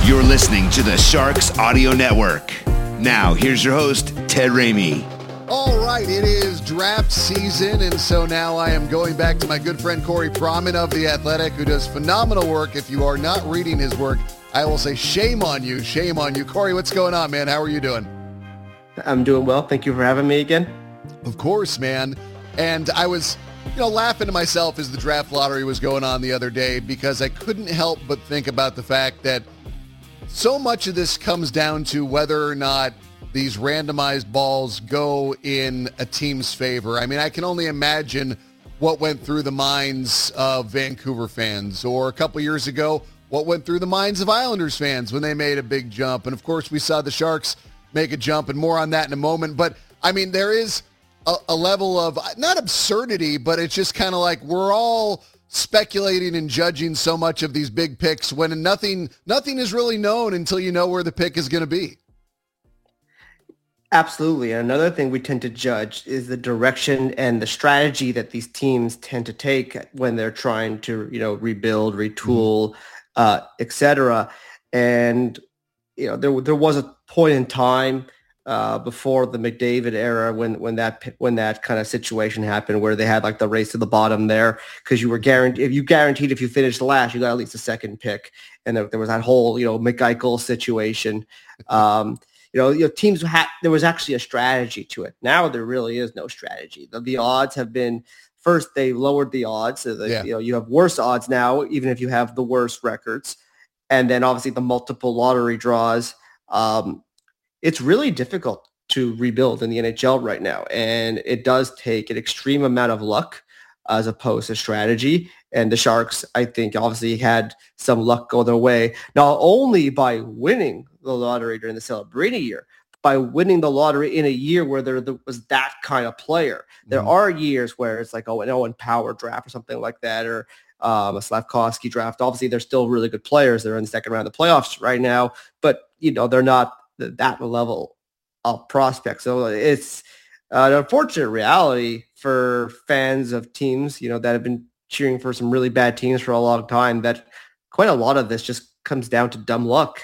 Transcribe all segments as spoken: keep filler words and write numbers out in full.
You're listening to the Sharks Audio Network. Now, here's your host, Ted Ramey. All right, it is draft season, and so now I am going back to my good friend Corey Pronman of The Athletic, who does phenomenal work. If you are not reading his work, I will say shame on you, shame on you. Corey, what's going on, man? How are you doing? I'm doing well. Thank you for having me again. Of course, man. And I was, you know, laughing to myself as the draft lottery was going on the other day because I couldn't help but think about the fact that so much of this comes down to whether or not these randomized balls go in a team's favor. I mean, I can only imagine what went through the minds of Vancouver fans, or a couple years ago, what went through the minds of Islanders fans when they made a big jump. And of course, we saw the Sharks make a jump, and more on that in a moment. But I mean, there is a, a level of, not absurdity, but it's just kind of like we're all speculating and judging so much of these big picks when nothing nothing is really known until you know where the pick is going to be. Absolutely. And another thing we tend to judge is the direction and the strategy that these teams tend to take when they're trying to, you know, rebuild, retool, mm-hmm. uh, et cetera. And, you know, there there was a point in time uh, before the McDavid era when when that when that kind of situation happened where they had like the race to the bottom there because you were guaranteed if you guaranteed if you finished last you got at least a second pick, and there, there was that whole you know McEichel situation. Um, you know, you know teams had there was actually a strategy to it. Now there really is no strategy. The, the odds have been first they lowered the odds so that yeah. you know you have worse odds now even if you have the worst records, and then obviously the multiple lottery draws. Um, It's really difficult to rebuild in the N H L right now, and it does take an extreme amount of luck as opposed to strategy. And the Sharks, I think, obviously had some luck go their way, not only by winning the lottery during the Celebrini year, by winning the lottery in a year where there was that kind of player. Mm-hmm. There are years where it's like, oh, an Owen Power draft or something like that, or um, a Slavkovsky draft. Obviously, they're still really good players. They're in the second round of the playoffs right now, but, you know, they're not that level of prospect. So it's an unfortunate reality for fans of teams, you know, that have been cheering for some really bad teams for a long time, that quite a lot of this just comes down to dumb luck.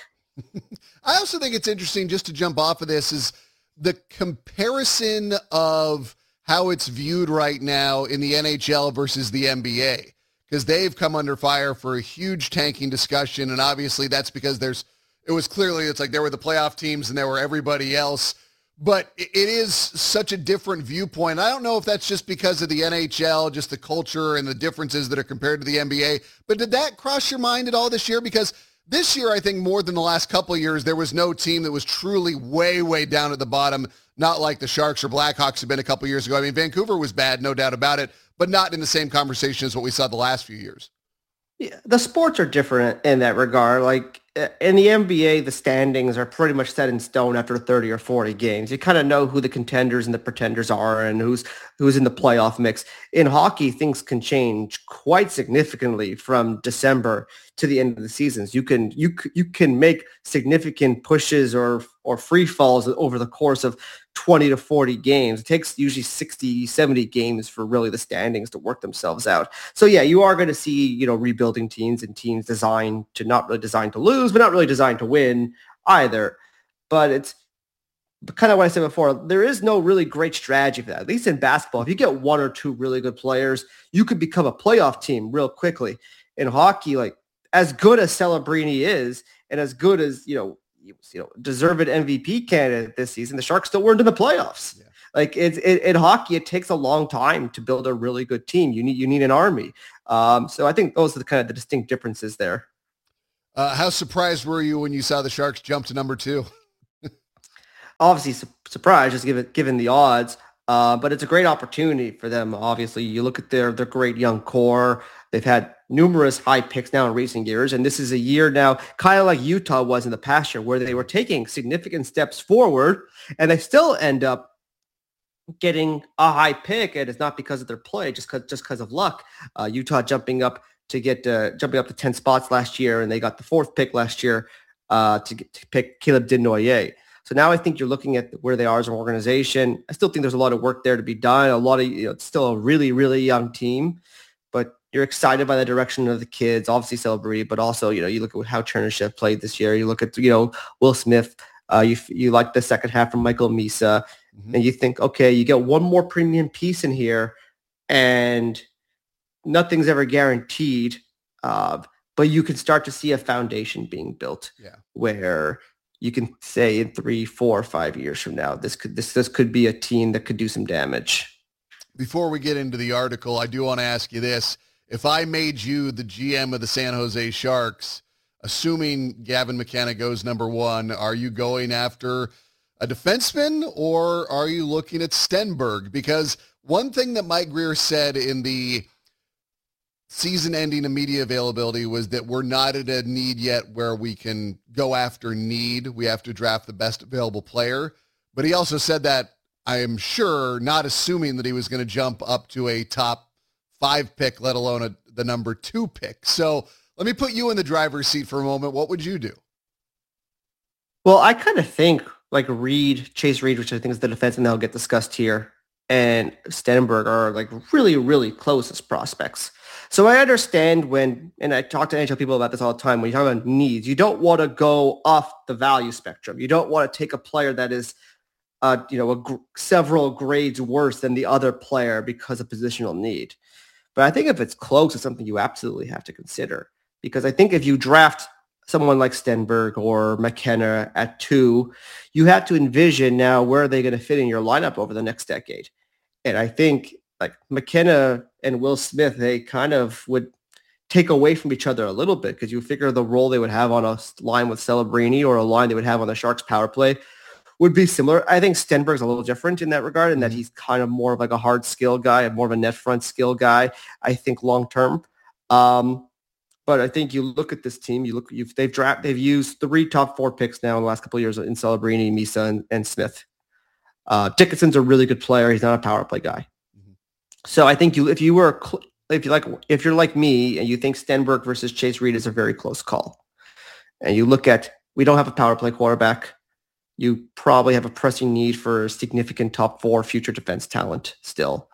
I also think it's interesting, just to jump off of this, is the comparison of how it's viewed right now in the N H L versus the N B A, because they've come under fire for a huge tanking discussion. And obviously that's because there's It was clearly, it's like there were the playoff teams and there were everybody else. But it is such a different viewpoint. I don't know if that's just because of the N H L, just the culture and the differences that are compared to the N B A. But did that cross your mind at all this year? Because this year, I think more than the last couple of years, there was no team that was truly way, way down at the bottom, not like the Sharks or Blackhawks have been a couple of years ago. I mean, Vancouver was bad, no doubt about it, but not in the same conversation as what we saw the last few years. Yeah, the sports are different in that regard. Like in the N B A, the standings are pretty much set in stone after thirty or forty games. You kind of know who the contenders and the pretenders are and who's who's in the playoff mix. In hockey, things can change quite significantly from December to the end of the seasons. You can you you can make significant pushes or or free falls over the course of twenty to forty games. It takes usually sixty, seventy games for really the standings to work themselves out. So yeah, you are going to see, you know, rebuilding teams and teams designed to not really designed to lose, but not really designed to win either. But it's kind of what I said before. There is no really great strategy for that. At least in basketball, if you get one or two really good players, you could become a playoff team real quickly. In hockey, like as good as Celebrini is, and as good as, you know, you know, deserved M V P candidate this season, the Sharks still weren't in the playoffs. Yeah. Like it's it, in hockey, it takes a long time to build a really good team. You need you need an army. Um, so I think those are the kind of the distinct differences there. Uh, how surprised were you when you saw the Sharks jump to number two? Obviously su- surprised, just given given the odds. Uh, but it's a great opportunity for them. Obviously, you look at their their great young core. They've had numerous high picks now in recent years, and this is a year now, kind of like Utah was in the past year, where they were taking significant steps forward, and they still end up getting a high pick, and it's not because of their play, just because just because of luck. Uh, Utah jumping up to get uh, jumping up to ten spots last year, and they got the fourth pick last year uh, to, get, to pick Caleb Desnoyers. So now I think you're looking at where they are as an organization. I still think there's a lot of work there to be done. A lot of, you know, it's still a really, really young team, but you're excited by the direction of the kids, obviously Celebrity, but also, you know, you look at how Chernyshев played this year. You look at, you know, Will Smith. Uh, you you like the second half from Michael Misa, mm-hmm. and you think, okay, you get one more premium piece in here, and nothing's ever guaranteed, uh, but you can start to see a foundation being built yeah. where you can say in three, four, five years from now, this could this this could be a team that could do some damage. Before we get into the article, I do want to ask you this. If I made you the G M of the San Jose Sharks, assuming Gavin McKenna goes number one, are you going after a defenseman or are you looking at Stenberg? Because one thing that Mike Grier said in the season-ending media availability was that we're not at a need yet where we can go after need. We have to draft the best available player. But he also said that, I am sure, not assuming that he was going to jump up to a top five pick, let alone a, the number two pick. So let me put you in the driver's seat for a moment. What would you do? Well, I kind of think like Reed, Chase Reed, which I think is the defenseman that'll get discussed here, and Stenberg are like really, really close as prospects. So I understand when, and I talk to N H L people about this all the time, when you talk about needs, you don't want to go off the value spectrum. You don't want to take a player that is, uh, you know, a gr- several grades worse than the other player because of positional need. But I think if it's close, it's something you absolutely have to consider. Because I think if you draft someone like Stenberg or McKenna at two, you have to envision now where are they going to fit in your lineup over the next decade. And I think like McKenna and Will Smith, they kind of would take away from each other a little bit because you figure the role they would have on a line with Celebrini or a line they would have on the Sharks power play would be similar. I think Stenberg's a little different in that regard in that he's kind of more of like a hard skill guy, more of a net front skill guy, I think long term. Um, but I think you look at this team, you look, you've, they've draft, they've used three top four picks now in the last couple of years in Celebrini, Misa, and, and Smith. Uh, Dickinson's a really good player. He's not a power play guy. Mm-hmm. So I think you, if you were, if you like, if you're like me and you think Stenberg versus Chase Reed is a very close call, and you look at, we don't have a power play quarterback. You probably have a pressing need for significant top four future defense talent still.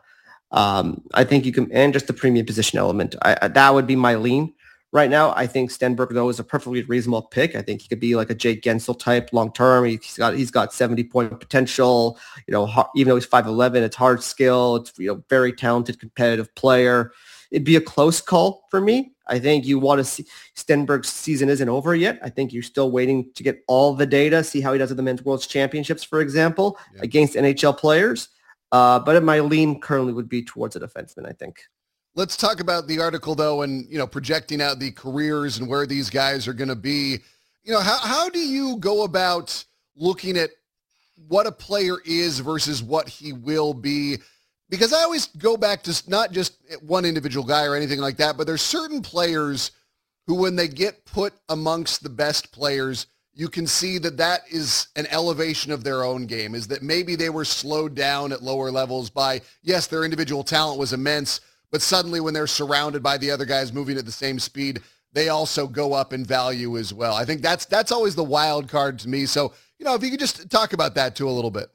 Um, I think you can, and just the premium position element. I, I, that would be my lean right now. I think Stenberg, though, is a perfectly reasonable pick. I think he could be like a Jake Gensel type long term. He's got he's got seventy point potential. You know, even though he's five eleven, it's hard skill. It's, you know, very talented, competitive player. It'd be a close call for me. I think you want to see Stenberg's season isn't over yet. I think you're still waiting to get all the data, see how he does at the Men's World Championships, for example, yeah. against N H L players. Uh, but my lean currently would be towards a defenseman, I think. Let's talk about the article, though, and, you know, projecting out the careers and where these guys are going to be. You know, how, how do you go about looking at what a player is versus what he will be? Because I always go back to not just one individual guy or anything like that, but there's certain players who, when they get put amongst the best players, you can see that that is an elevation of their own game, is that maybe they were slowed down at lower levels by, yes, their individual talent was immense, but suddenly when they're surrounded by the other guys moving at the same speed, they also go up in value as well. I think that's that's always the wild card to me. So, you know, if you could just talk about that too a little bit.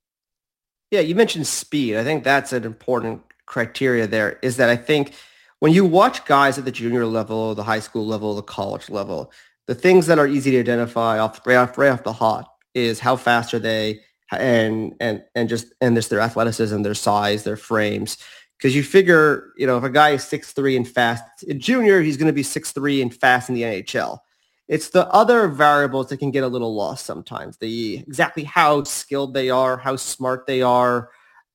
Yeah, you mentioned speed. I think that's an important criteria there, is that I think when you watch guys at the junior level, the high school level, the college level, the things that are easy to identify off right off, right off the hot is how fast are they, and and and just and this their athleticism, their size, their frames. Because you figure, you know, if a guy is six three and fast in junior, he's going to be six three and fast in the N H L. It's the other variables that can get a little lost sometimes. The exactly how skilled they are, how smart they are,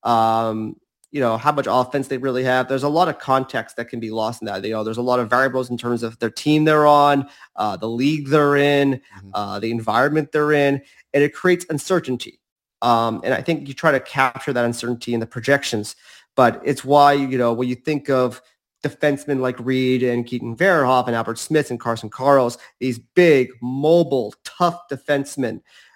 um, you know, how much offense they really have. There's a lot of context that can be lost in that. You know, there's a lot of variables in terms of their team they're on, uh, the league they're in, mm-hmm. uh, the environment they're in, and it creates uncertainty. Um, and I think you try to capture that uncertainty in the projections. But it's why, you know, when you think of defensemen like Reed and Keaton Verhoff and Albert Smith and Carson Karls, these big, mobile, tough defensemen,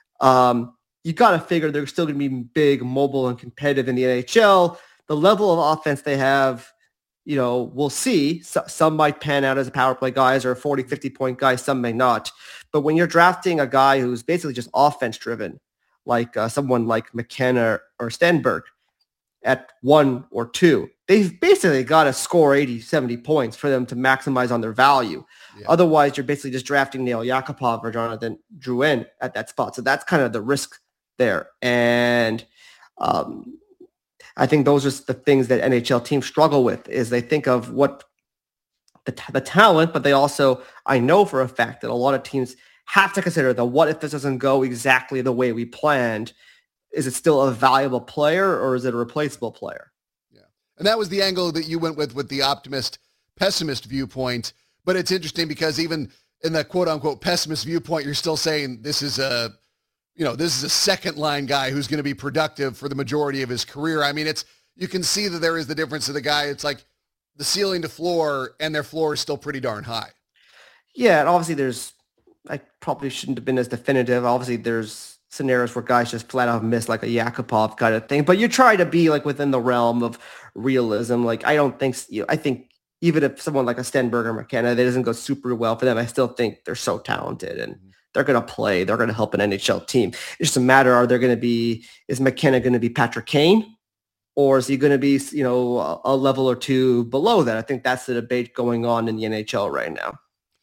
um, you got to figure they're still going to be big, mobile, and competitive in the N H L. The level of offense they have, you know, we'll see. So, some might pan out as a power play guys or a forty, fifty point guy. Some may not. But when you're drafting a guy who's basically just offense driven, like uh, someone like McKenna or Stenberg, at one or two, they've basically got to score eighty, seventy points for them to maximize on their value. Yeah. Otherwise, you're basically just drafting Nail Yakupov or Jonathan Drouin at that spot. So that's kind of the risk there. And um, I think those are the things that N H L teams struggle with is they think of what the, t- the talent, but they also, I know for a fact that a lot of teams have to consider the what if this doesn't go exactly the way we planned. Is it still a valuable player or is it a replaceable player? Yeah. And that was the angle that you went with with the optimist pessimist viewpoint. But it's interesting because even in the quote unquote pessimist viewpoint, you're still saying this is a, you know, this is a second line guy who's going to be productive for the majority of his career. I mean, it's, you can see that there is the difference of the guy. It's like the ceiling to floor and their floor is still pretty darn high. Yeah. And obviously there's, I probably shouldn't have been as definitive. Obviously there's scenarios where guys just flat out miss like a Yakupov kind of thing, but you try to be like within the realm of realism. Like, I don't think, you know, I think even if someone like a Stenberg or McKenna, that doesn't go super well for them, I still think they're so talented and mm-hmm. they're going to play. They're going to help an N H L team. It's just a matter, are they going to be, is McKenna going to be Patrick Kane or is he going to be, you know, a, a level or two below that? I think that's the debate going on in the N H L right now.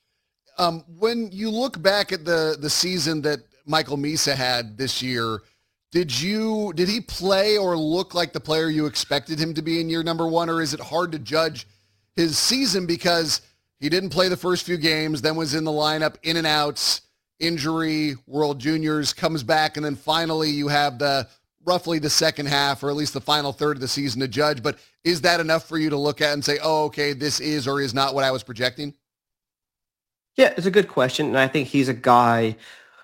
Um, when you look back at the, the season that Michael Misa had this year, did you did he play or look like the player you expected him to be in year number one, or is it hard to judge his season because he didn't play the first few games, then was in the lineup, in and outs, injury, World Juniors, comes back, and then finally you have the roughly the second half or at least the final third of the season to judge. But is that enough for you to look at and say, oh, okay, this is or is not what I was projecting? Yeah, it's a good question, and I think he's a guy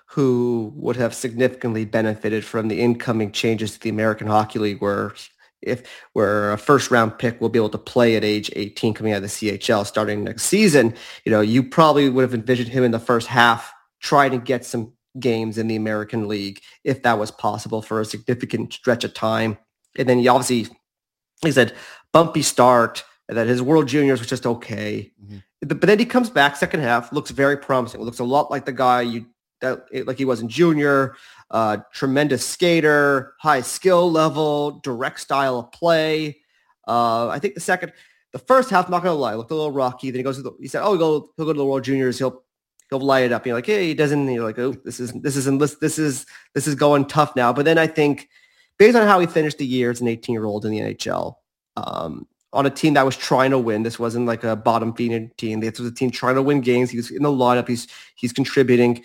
who would have significantly benefited from the incoming changes to the American Hockey League, where if where a first round pick will be able to play at age eighteen coming out of the C H L starting next season. You know, you probably would have envisioned him in the first half trying to get some games in the American League if that was possible for a significant stretch of time. And then he obviously, he said, bumpy start, and that his World Juniors was just okay. Mm-hmm. But then he comes back second half, looks very promising. Looks a lot like the guy you that like he was in junior. Uh, tremendous skater, high skill level, direct style of play. Uh, I think the second, the first half, not gonna lie, looked a little rocky. Then he goes to the, he said, "Oh, he'll go, he'll go to the World Juniors. He'll he'll light it up." You're like, "Hey, he doesn't." You're like, "Oh, this is this isn't this this is this is going tough now." But then I think, based on how he finished the year as an eighteen year old in the N H L. Um, on a team that was trying to win. This wasn't like a bottom feeding team. This was a team trying to win games. He was in the lineup. He's he's contributing.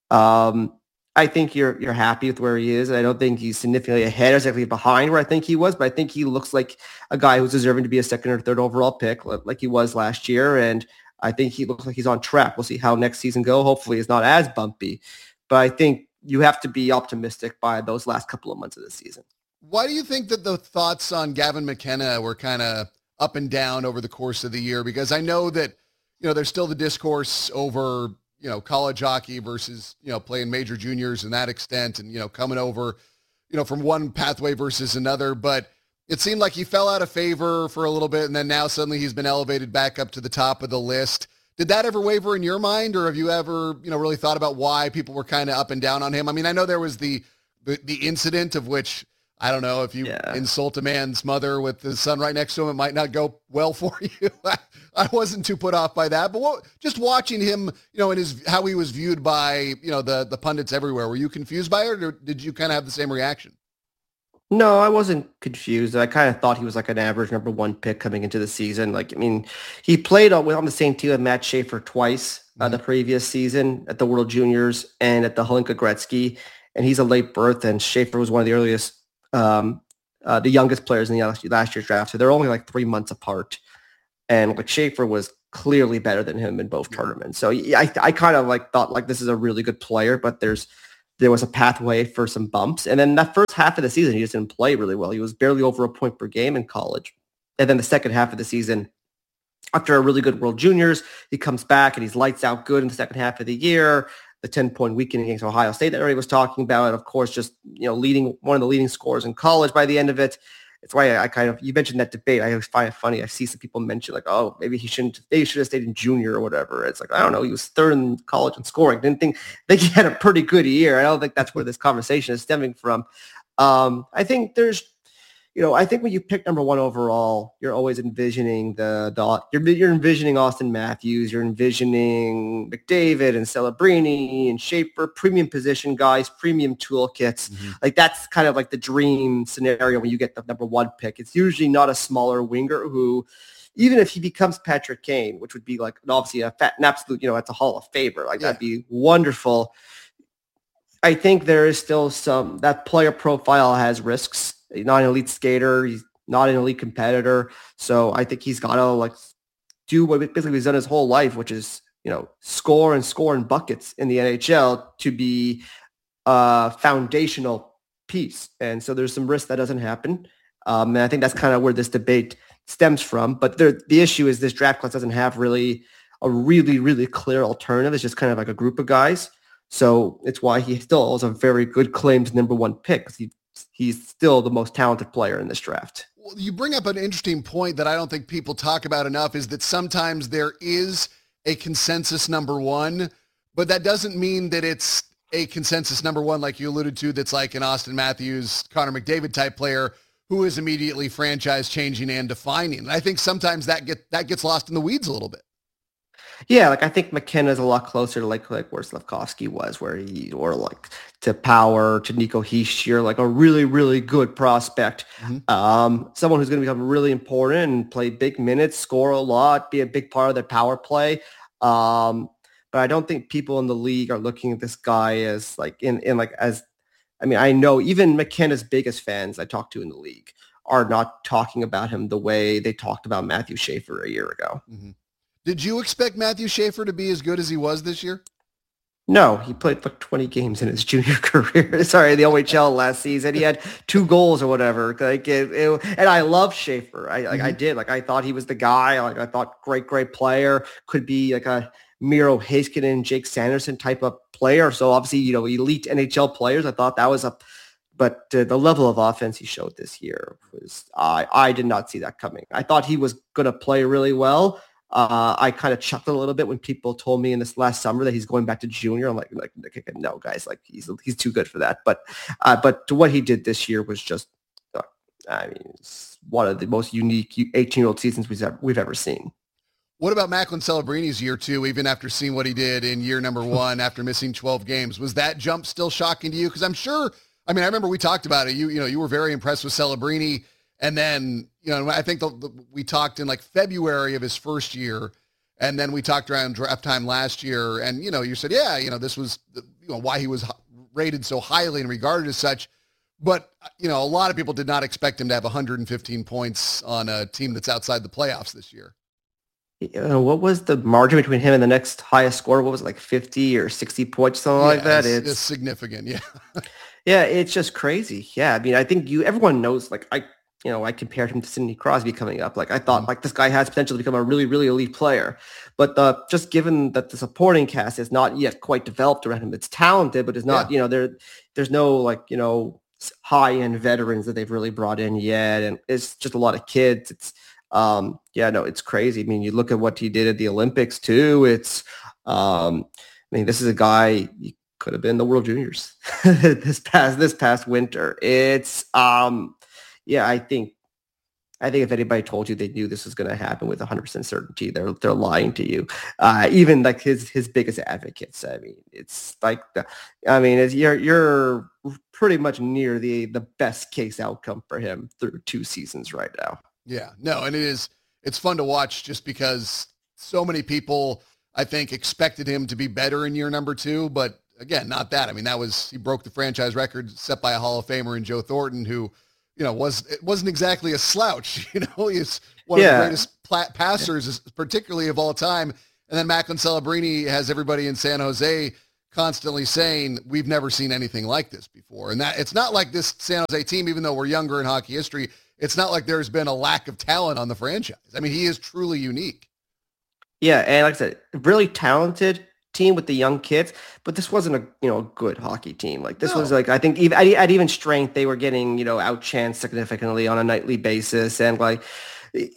Um, I think you're you're happy with where he is. I don't think he's significantly ahead or exactly behind where I think he was, but I think he looks like a guy who's deserving to be a second or third overall pick, like he was last year. And I think he looks like he's on track. We'll see how next season go. Hopefully, it's not as bumpy, but I think you have to be optimistic by those last couple of months of the season. Why do you think that the thoughts on Gavin McKenna were kind of up and down over the course of the year? Because I know that, you know, there's still the discourse over, you know, college hockey versus, you know, playing major juniors and that extent and, you know, coming over, you know, from one pathway versus another. But it seemed like he fell out of favor for a little bit, and then now suddenly he's been elevated back up to the top of the list. Did that ever waver in your mind, or have you ever, you know, really thought about why people were kind of up and down on him? I mean, I know there was the the, the incident of which, I don't know, if you yeah. insult a man's mother with the son right next to him, it might not go well for you. I, I wasn't too put off by that, but what, just watching him, you know, and his how he was viewed by, you know, the the pundits everywhere. Were you confused by it, or did you kind of have the same reaction? No, I wasn't confused. I kind of thought he was like an average number one pick coming into the season. Like, I mean, he played on, on the same team with Matt Schaefer twice mm-hmm. uh, the previous season at the World Juniors and at the Hlinka Gretzky, and he's a late birth, and Schaefer was one of the earliest. Um, uh, the youngest players in the last, last year's draft. So they're only like three months apart. And like Schaefer was clearly better than him in both tournaments. So yeah, I, I kind of like thought like this is a really good player, but there's, there was a pathway for some bumps. And then that first half of the season, he just didn't play really well. He was barely over a point per game in college. And then the second half of the season, after a really good World Juniors, he comes back and he's lights out good in the second half of the year. The ten-point weekend against Ohio State that everybody was talking about, and of course, just, you know, leading one of the leading scorers in college by the end of it. It's why I, I kind of, you mentioned that debate. I always find it funny. I see some people mention like, oh, maybe he shouldn't, maybe he should have stayed in junior or whatever. It's like, I don't know. He was third in college in scoring. Didn't think, I think he had a pretty good year. I don't think that's where this conversation is stemming from. Um, I think there's, you know, I think when you pick number one overall, you're always envisioning the, the you're, you're envisioning Austin Matthews, you're envisioning McDavid and Celebrini and Schaefer, premium position guys, premium toolkits. Mm-hmm. Like that's kind of like the dream scenario when you get the number one pick. It's usually not a smaller winger who, even if he becomes Patrick Kane, which would be like obviously a fat, an absolute, you know, it's a Hall of Famer. Like yeah. That'd be wonderful. I think there is still some, that player profile has risks. He's not an elite skater. He's not an elite competitor. So I think he's got to like do what basically he's done his whole life, which is, you know, score and score in buckets in the N H L to be a foundational piece. And so there's some risk that doesn't happen. Um, and I think that's kind of where this debate stems from. But there, the issue is this draft class doesn't have really a really, really clear alternative. It's just kind of like a group of guys. So it's why he still has a very good claim to number one pick, because he he's still the most talented player in this draft. Well, you bring up an interesting point that I don't think people talk about enough, is that sometimes there is a consensus number one, but that doesn't mean that it's a consensus number one, like you alluded to, that's like an Austin Matthews, Connor McDavid type player who is immediately franchise changing and defining. And I think sometimes that get that gets lost in the weeds a little bit. Yeah, like I think McKenna's a lot closer to like like where Slafkovsky was, where he, or like to Power, to Nico Hischier, like a really, really good prospect. Mm-hmm. Um, someone who's going to become really important and play big minutes, score a lot, be a big part of their power play. Um, but I don't think people in the league are looking at this guy as like in, in like as, I mean, I know even McKenna's biggest fans I talked to in the league are not talking about him the way they talked about Matthew Schaefer a year ago. Mm-hmm. Did you expect Matthew Schaefer to be as good as he was this year? No, he played like twenty games in his junior career. Sorry, the O H L last season. He had two goals or whatever. Like, it, it, and I love Schaefer. I like, mm-hmm. I did. Like, I thought he was the guy. Like, I thought great, great player. Could be like a Miro Heiskanen, Jake Sanderson type of player. So obviously, you know, elite N H L players. I thought that was a. But uh, the level of offense he showed this year was, I I did not see that coming. I thought he was going to play really well. Uh, I kind of chuckled a little bit when people told me in this last summer that he's going back to junior. I'm like, like, no, guys, like he's he's too good for that. But uh, but to what he did this year was just, uh, I mean, it's one of the most unique eighteen-year-old seasons we've ever, we've ever seen. What about Macklin Celebrini's year two, even after seeing what he did in year number one after missing twelve games? Was that jump still shocking to you? Because I'm sure, I mean, I remember we talked about it. You you know, you were very impressed with Celebrini. And then, you know, I think the, the, we talked in like February of his first year, and then we talked around draft time last year, and, you know, you said, yeah, you know, this was, the, you know, why he was rated so highly and regarded as such. But, you know, a lot of people did not expect him to have one hundred fifteen points on a team that's outside the playoffs this year. You know, what was the margin between him and the next highest score? What was it, like fifty or sixty points, something yeah, like that? It's, it's significant, yeah. Yeah, it's just crazy. Yeah, I mean, I think you, everyone knows, like, I, you know, I compared him to Sidney Crosby coming up. Like I thought, mm-hmm. like this guy has potential to become a really, really elite player. But the, just given that the supporting cast is not yet quite developed around him, it's talented, but it's not, yeah. you know, there, there's no like, you know, high-end veterans that they've really brought in yet. And it's just a lot of kids. It's, um, yeah, no, it's crazy. I mean, you look at what he did at the Olympics too. It's, um, I mean, this is a guy, he could have been the World Juniors this past, this past winter. It's, um, Yeah, I think I think if anybody told you they knew this was going to happen with one hundred percent certainty, they're they're lying to you. Uh, even like his his biggest advocates. I mean, it's like the, I mean, it's, you're you're pretty much near the the best case outcome for him through two seasons right now. Yeah, no, and it is it's fun to watch just because so many people I think expected him to be better in year number two, but again, not that. I mean, that was he broke the franchise record set by a Hall of Famer in Joe Thornton, who. You know, was it wasn't exactly a slouch. You know, he's one yeah. of the greatest pla- passers, particularly of all time. And then Macklin Celebrini has everybody in San Jose constantly saying, we've never seen anything like this before. And that it's not like this San Jose team, even though we're younger in hockey history, it's not like there's been a lack of talent on the franchise. I mean, he is truly unique. Yeah, and like I said, really talented team with the young kids, but this wasn't a you know a good hockey team. Like this no. was like I think even at, at even strength they were getting you know outchanced significantly on a nightly basis, and like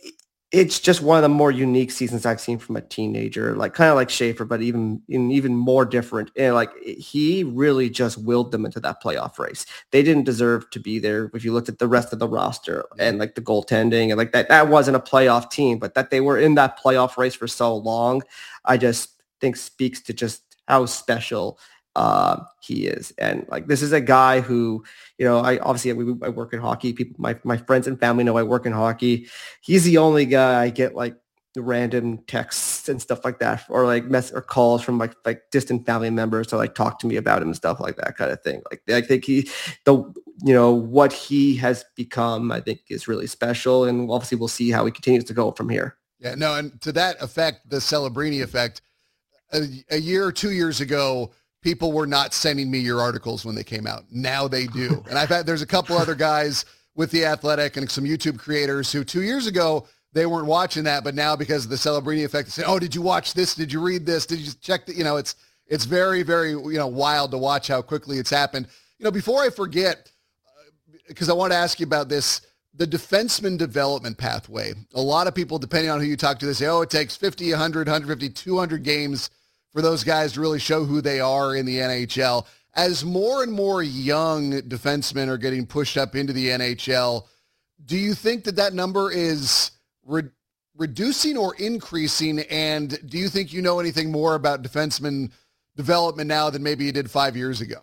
it's just one of the more unique seasons I've seen from a teenager, like kind of like Schaefer, but even even more different. And like he really just willed them into that playoff race. They didn't deserve to be there. If you looked at the rest of the roster and like the goaltending and like that, that wasn't a playoff team, but that they were in that playoff race for so long, I just think speaks to just how special uh, he is. And like, this is a guy who, you know, I obviously I, I work in hockey. People, my, my friends and family know I work in hockey. He's the only guy I get like random texts and stuff like that, or like mess or calls from like, like distant family members to like talk to me about him and stuff like that kind of thing. Like, I think he, the, you know, what he has become, I think is really special. And obviously we'll see how he continues to go from here. Yeah, no. And to that effect, the Celebrini effect, a, a year or two years ago, people were not sending me your articles when they came out. Now they do. And I've had, there's a couple other guys with The Athletic and some YouTube creators who two years ago, they weren't watching that, but now because of the Celebrini effect, they say, oh, did you watch this? Did you read this? Did you check the, you know, it's, it's very, very, you know, wild to watch how quickly it's happened. You know, before I forget, because uh, I want to ask you about this, the defenseman development pathway. A lot of people, depending on who you talk to, they say, oh, it takes fifty, one hundred, one fifty, two hundred games for those guys to really show who they are in the N H L. As more and more young defensemen are getting pushed up into the N H L, do you think that that number is re- reducing or increasing? And do you think you know anything more about defenseman development now than maybe you did five years ago?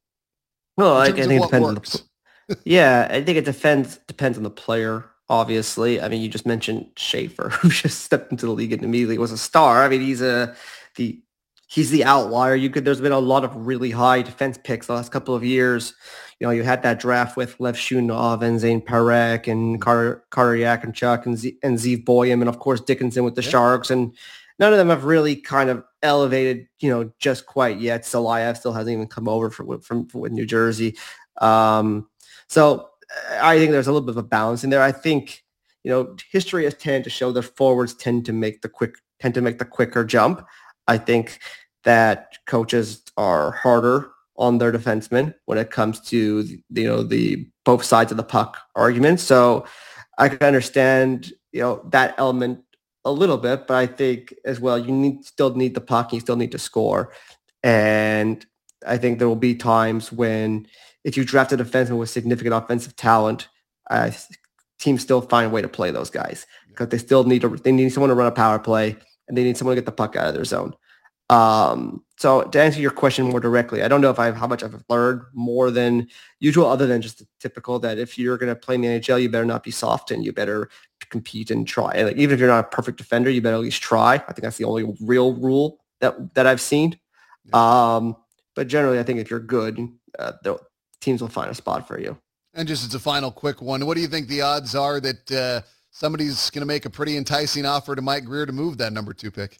Well, I, I think it depends on the, yeah, I think it depends, depends on the player. Obviously, I mean, you just mentioned Schaefer, who just stepped into the league and immediately was a star. I mean, he's a, the, He's the outlier. You could. There's been a lot of really high defense picks the last couple of years. You know, you had that draft with Lev Shunov and Zane Parekh and Carter Yakinchuk and Z, and Zeev Boyum and of course Dickinson with the yeah. Sharks, and none of them have really kind of elevated, you know, just quite yet. Salayev still hasn't even come over from from, from with New Jersey. Um, so I think there's a little bit of a balance in there. I think, you know, history has tended to show that forwards tend to make the quick tend to make the quicker jump. I think that coaches are harder on their defensemen when it comes to, you know, the both sides of the puck argument. So I can understand, you know, that element a little bit, but I think as well, you need still need the puck, you still need to score. And I think there will be times when if you draft a defenseman with significant offensive talent, uh, teams still find a way to play those guys because they still need to, they need someone to run a power play and they need someone to get the puck out of their zone. Um, so to answer your question more directly, I don't know if I have how much I've learned more than usual, other than just the typical that if you're going to play in the N H L, you better not be soft and you better compete and try. And like, even if you're not a perfect defender, you better at least try. I think that's the only real rule that, that I've seen. Yeah. Um, but generally, I think if you're good, uh, the teams will find a spot for you. And just as a final quick one, what do you think the odds are that uh, somebody's going to make a pretty enticing offer to Mike Grier to move that number two pick?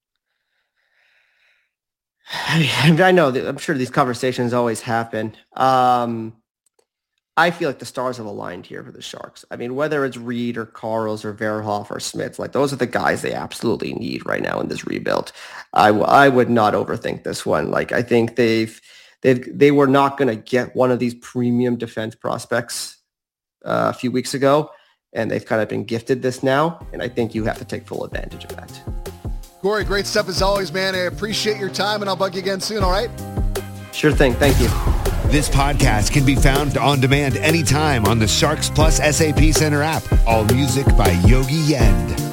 I know that I'm sure these conversations always happen. Um, I feel like the stars have aligned here for the Sharks. I mean, whether it's Reed or Karls or Verhoff or Smith, like those are the guys they absolutely need right now in this rebuild. I, w- I would not overthink this one. Like, I think they've, they've, they were not going to get one of these premium defense prospects uh, a few weeks ago, and they've kind of been gifted this now. And I think you have to take full advantage of that. Corey, great stuff as always, man. I appreciate your time, and I'll bug you again soon, all right? Sure thing. Thank you. This podcast can be found on demand anytime on the Sharks Plus S A P Center app. All music by Yogi Yend.